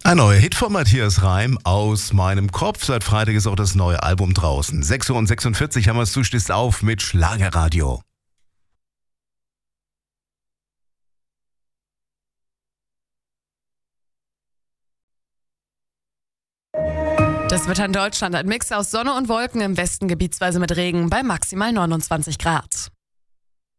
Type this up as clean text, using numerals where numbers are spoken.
Ein neuer Hit von Matthias Reim aus meinem Kopf. Seit Freitag ist auch das neue Album draußen. 6:46 Uhr haben wir es, du stehst auf mit Schlagerradio. Das Wetter in Deutschland, ein Mix aus Sonne und Wolken, im Westen gebietsweise mit Regen bei maximal 29 Grad.